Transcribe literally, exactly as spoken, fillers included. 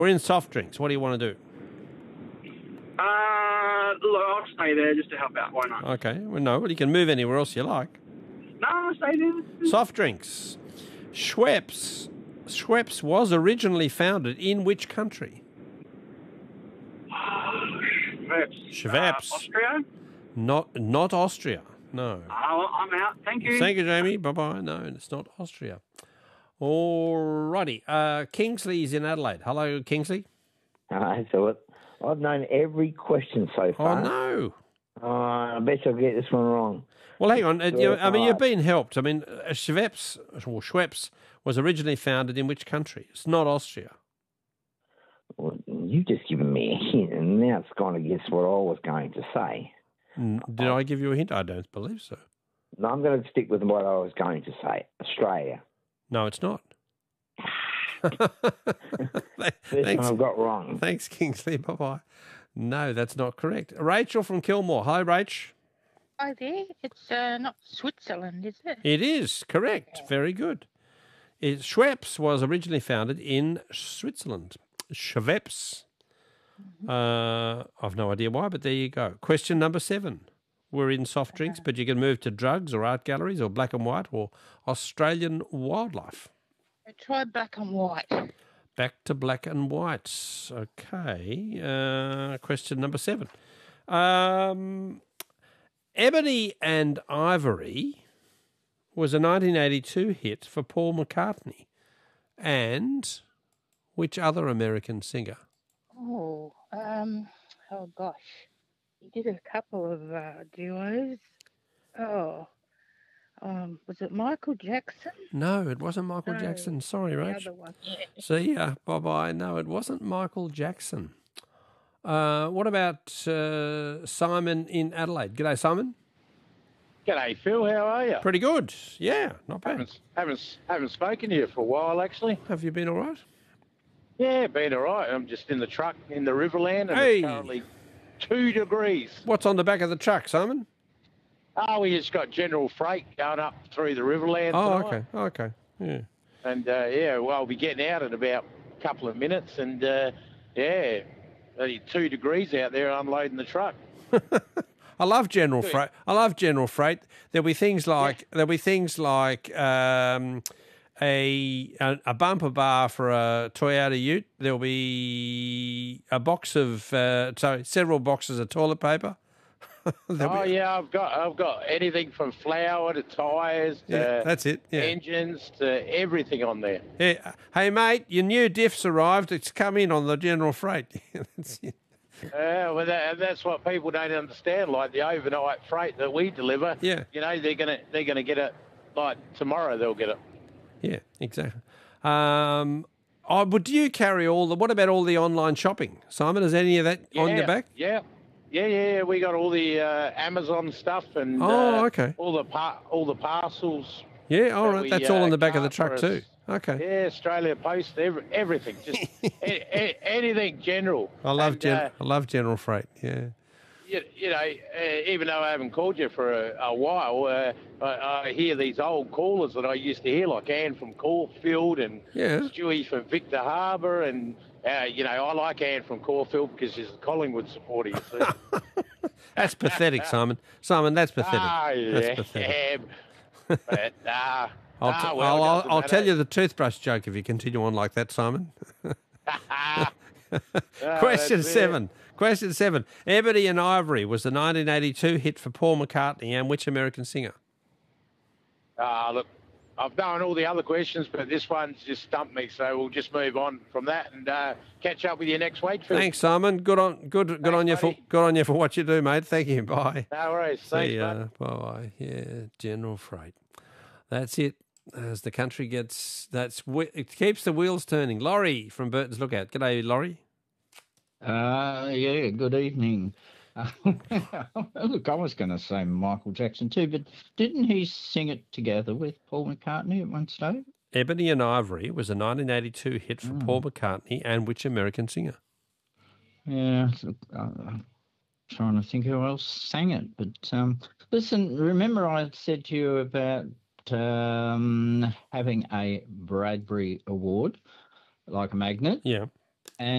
We're in soft drinks. What do you want to do? Uh, look, I'll stay there just to help out. Why not? Okay. Well, no, but you can move anywhere else you like. No, I'll stay there. Soft drinks. Schweppes. Schweppes was originally founded in which country? Schweppes. Schweppes. Uh, Austria? Not not Austria. No. Oh, I'm out. Thank you. Thank you, Jamie. Bye-bye. No, it's not Austria. All righty. Uh, Kingsley's in Adelaide. Hello, Kingsley. Hi, Philip. I've known every question so far. Oh, no. Uh, I bet I'll get this one wrong. Well, hang on. Uh, you, I mean, you've been helped. I mean, uh, Schweppes, or Schweppes was originally founded in which country? It's not Austria. Well, you've just given me a hint, and now it's gone against what I was going to say. Did I give you a hint? I don't believe so. No, I'm going to stick with what I was going to say. Australia. No, it's not. This one I've got wrong. Thanks, Kingsley. Bye-bye. No, that's not correct. Rachel from Kilmore. Hi, Rach. Hi there. It's uh, not Switzerland, is it? It is, correct. Very good. It, Schweppes was originally founded in Switzerland. Schweppes. Uh, I've no idea why, but there you go. Question number seven. We're in soft drinks, but you can move to drugs or art galleries or black and white or Australian wildlife. Try black and white. Back to black and white. Okay. Uh, question number seven. Um, Ebony and Ivory was a nineteen eighty-two hit for Paul McCartney. And which other American singer? Oh, um, oh gosh. He did a couple of uh, duos. Oh, um, was it Michael Jackson? No, it wasn't Michael No, Jackson. Sorry, the Rach. other one. Yeah. See ya. Bye-bye. No, it wasn't Michael Jackson. Uh, what about uh, Simon in Adelaide? G'day, Simon. G'day, Phil. How are you? Pretty good. Yeah, not bad. Haven't, haven't, haven't spoken to you for a while, actually. Have you been all right? Yeah, been all right. I'm just in the truck in the Riverland, and Hey. it's currently two degrees. What's on the back of the truck, Simon? Oh, we just got general freight going up through the Riverland Oh, tonight. okay. Okay. Yeah. And, uh, yeah, well, I'll be getting out in about a couple of minutes, and, uh, yeah, only two degrees out there unloading the truck. I love general freight. I love general freight. There'll be things like yeah. there'll be things like um, a, a a bumper bar for a Toyota Ute. There'll be a box of uh, sorry, several boxes of toilet paper. oh be... yeah, I've got I've got anything from flour to tyres to yeah, that's it. Yeah. engines to everything on there. Yeah. Hey mate, your new diff's arrived. It's come in on the general freight. That's it. Uh, well, that, that's what people don't understand. Like the overnight freight that we deliver, yeah. you know, they're gonna they're gonna get it like tomorrow. They'll get it. Yeah, exactly. Um, oh, but do you carry all the? What about all the online shopping, Simon? Is any of that yeah, on your back? Yeah, yeah, yeah. We got all the uh, Amazon stuff and oh, uh, okay. all the par- all the parcels. Yeah, all right. We, That's all uh, on the back of the cart truck for too. us. Okay. Yeah, Australia Post, every, everything, just a, a, anything general. I love and, gen- uh, I love general freight. Yeah. You, you know, uh, even though I haven't called you for a, a while, uh, I, I hear these old callers that I used to hear, like Anne from Caulfield and yeah. Stewie from Victor Harbour, and uh, you know, I like Anne from Caulfield because she's a Collingwood supporter. You see. That's pathetic, Simon. Simon, that's pathetic. Ah, yeah, that's pathetic. Yeah, but, uh, I'll, ah, t- well, I'll, I'll, I'll tell matter. you the toothbrush joke if you continue on like that, Simon. oh, Question seven. Question seven. Ebony and Ivory was the nineteen eighty-two hit for Paul McCartney and which American singer? Ah, uh, look, I've known all the other questions, but this one's just stumped me, so we'll just move on from that and uh, catch up with you next week. Phil. Thanks, Simon. Good on, good, good Thanks, on you buddy. for, good on you for what you do, mate. Thank you. Bye. No worries. See Thanks, ya. mate. Bye. Yeah, general freight. That's it. As the country gets, that's it keeps the wheels turning. Laurie from Burton's Lookout. G'day, Laurie. Uh, yeah, good evening. Uh, look, I was going to say Michael Jackson too, but didn't he sing it together with Paul McCartney at one stage? Ebony and Ivory was a nineteen eighty-two hit for Mm. Paul McCartney and which American singer? Yeah, look, uh, I'm trying to think who else sang it. But um, listen, remember I said to you about um, having a Bradbury Award, like a magnet? Yeah.